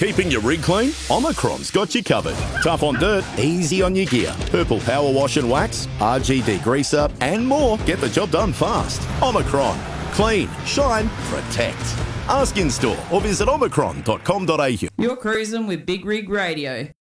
Keeping your rig clean? Omicron's got you covered. Tough on dirt, easy on your gear. Purple Power Wash and Wax, RG Degreaser, and more get the job done fast. Omicron. Clean, shine, protect. Ask in store or visit omicron.com.au. You're cruising with Big Rig Radio.